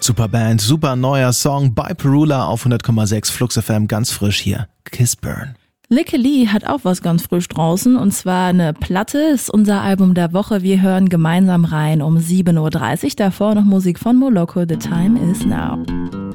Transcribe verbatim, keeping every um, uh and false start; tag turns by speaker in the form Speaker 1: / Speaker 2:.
Speaker 1: Super Band, super neuer Song bei Perula auf hundert Komma sechs Flux F M, ganz frisch hier. Kiss Burn.
Speaker 2: Likke Lee hat auch was ganz frisch draußen und zwar eine Platte, ist unser Album der Woche. Wir hören gemeinsam rein um sieben Uhr dreißig. Davor noch Musik von Moloko, The Time Is Now.